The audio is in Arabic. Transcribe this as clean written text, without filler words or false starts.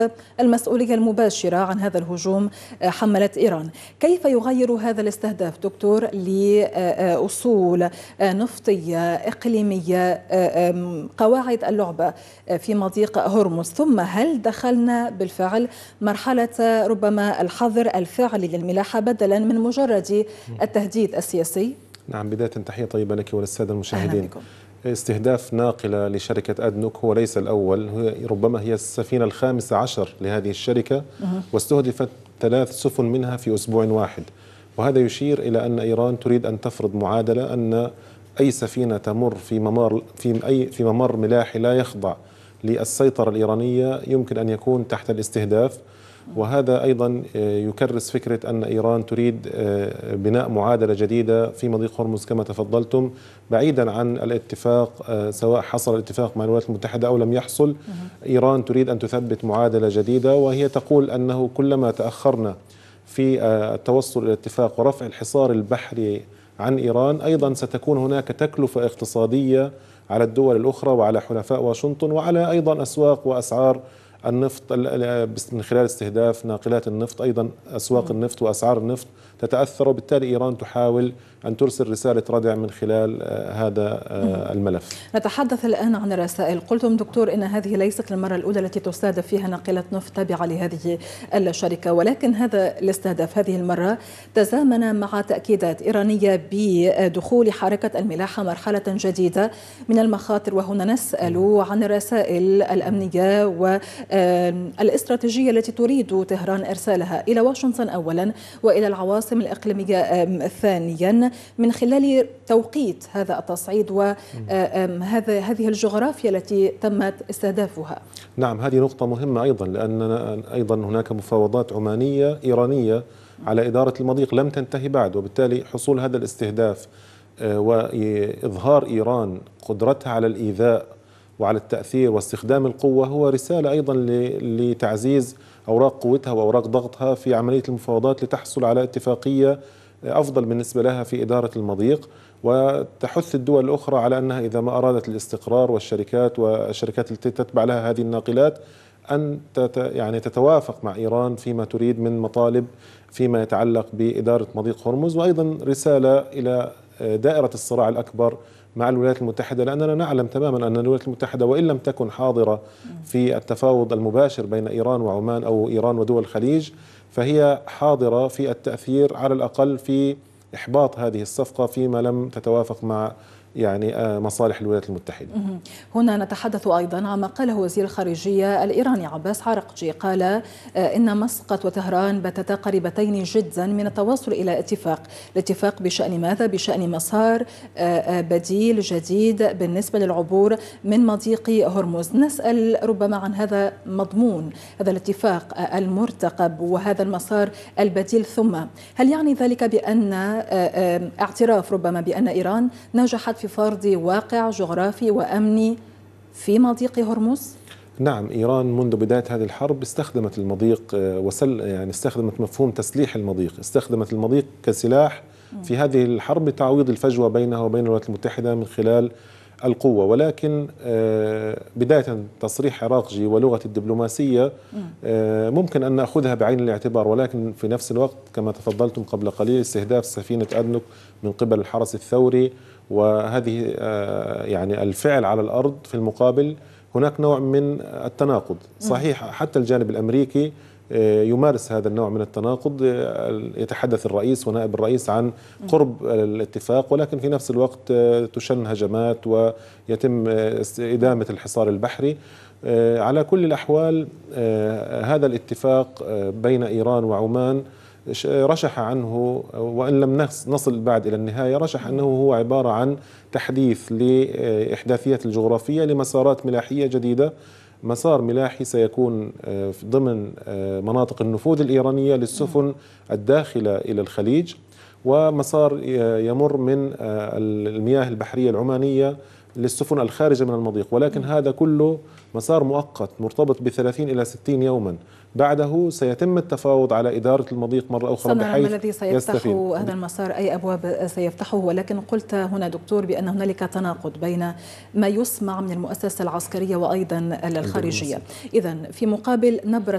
المسؤولية المباشرة عن هذا الهجوم حملت إيران. كيف يغير هذا الاستهداف دكتور لأصول نفطية إقليمية، قواعد اللعبة في مضيق هرمز؟ ثم هل دخلنا بالفعل مرحلة ربما الحظر الفعلي للملاحة بدلا من مجرد التهديد السياسي؟ نعم، بداية تحية طيبة لك وللسادة المشاهدين. استهداف ناقلة لشركة أدنوك هو ليس الأول، ربما هي السفينة الخامسة عشر لهذه الشركة، واستهدفت 3 سفن منها في أسبوع واحد. وهذا يشير إلى أن إيران تريد أن تفرض معادلة أن أي سفينة تمر في ممر ملاحي لا يخضع للسيطرة الإيرانية يمكن أن يكون تحت الاستهداف. وهذا أيضا يكرس فكرة أن إيران تريد بناء معادلة جديدة في مضيق هرمز كما تفضلتم، بعيدا عن الاتفاق، سواء حصل الاتفاق مع الولايات المتحدة أو لم يحصل. إيران تريد أن تثبت معادلة جديدة، وهي تقول أنه كلما تأخرنا في التوصل إلى اتفاق ورفع الحصار البحري عن إيران، أيضا ستكون هناك تكلفة اقتصادية على الدول الأخرى وعلى حلفاء واشنطن وعلى أيضا أسواق وأسعار النفط من خلال استهداف ناقلات النفط. أيضا أسواق النفط وأسعار النفط تتأثر، وبالتالي إيران تحاول أن ترسل رسالة ردع من خلال هذا الملف. نتحدث الآن عن الرسائل. قلتم دكتور إن هذه ليست المرة الأولى التي تستهدف فيها ناقلة نفط تابعة لهذه الشركة، ولكن هذا الاستهداف هذه المرة تزامن مع تأكيدات إيرانية بدخول حركة الملاحة مرحلة جديدة من المخاطر. وهنا نسأل عن الرسائل الأمنية والاستراتيجية التي تريد طهران إرسالها إلى واشنطن أولا وإلى العواصم الإقليمية ثانيا من خلال توقيت هذا التصعيد وهذه الجغرافيا التي تمت استهدافها. نعم، هذه نقطة مهمة أيضا، لأن أيضا هناك مفاوضات عمانية إيرانية على إدارة المضيق لم تنتهي بعد، وبالتالي حصول هذا الاستهداف وإظهار إيران قدرتها على الإيذاء وعلى التأثير واستخدام القوة هو رسالة أيضا لتعزيز أوراق قوتها وأوراق ضغطها في عملية المفاوضات لتحصل على اتفاقية أفضل بالنسبة لها في إدارة المضيق، وتحث الدول الأخرى على أنها إذا ما أرادت الاستقرار والشركات التي تتبع لها هذه الناقلات أن تتوافق مع إيران فيما تريد من مطالب فيما يتعلق بإدارة مضيق هرمز. وأيضا رسالة إلى دائرة الصراع الأكبر مع الولايات المتحدة، لأننا نعلم تماما أن الولايات المتحدة وإن لم تكن حاضرة في التفاوض المباشر بين إيران وعمان أو إيران ودول الخليج، فهي حاضرة في التأثير على الأقل في إحباط هذه الصفقة فيما لم تتوافق مع مصالح الولايات المتحدة. هنا نتحدث أيضا عما قاله وزير الخارجية الإيراني عباس عراقجي، قال إن مسقط وطهران باتتا قريبتين جدا من التوصل إلى الاتفاق بشأن ماذا؟ بشأن مسار بديل جديد بالنسبة للعبور من مضيق هرمز. نسأل ربما عن هذا مضمون هذا الاتفاق المرتقب وهذا المسار البديل، ثم هل يعني ذلك بأن اعتراف ربما بأن إيران نجحت في فرض واقع جغرافي وأمني في مضيق هرمز؟ نعم، إيران منذ بداية هذه الحرب استخدمت المضيق استخدمت مفهوم تسليح المضيق، استخدمت المضيق كسلاح في هذه الحرب لتعويض الفجوة بينها وبين الولايات المتحدة من خلال القوة. ولكن بداية تصريح عراقجي ولغة الدبلوماسية ممكن أن نأخذها بعين الاعتبار، ولكن في نفس الوقت كما تفضلتم قبل قليل استهداف سفينة أدنوك من قبل الحرس الثوري، وهذه الفعل على الأرض في المقابل هناك نوع من التناقض. صحيح حتى الجانب الأمريكي يمارس هذا النوع من التناقض، يتحدث الرئيس ونائب الرئيس عن قرب الاتفاق، ولكن في نفس الوقت تشن هجمات ويتم إدامة الحصار البحري. على كل الأحوال هذا الاتفاق بين إيران وعمان رشح عنه، وإن لم نصل بعد إلى النهاية، رشح أنه هو عبارة عن تحديث لإحداثية الجغرافية لمسارات ملاحية جديدة. مسار ملاحي سيكون ضمن مناطق النفوذ الإيرانية للسفن الداخلة إلى الخليج، ومسار يمر من المياه البحرية العمانية للسفن الخارجة من المضيق. ولكن هذا كله مسار مؤقت مرتبط ب30 إلى 60 يوما، بعده سيتم التفاوض على إدارة المضيق مرة أخرى بحيث ما الذي سيفتح هذا المسار، أي أبواب سيفتحه. ولكن قلت هنا دكتور بأن هنالك تناقض بين ما يسمع من المؤسسة العسكرية وأيضا الخارجية. إذن في مقابل نبرة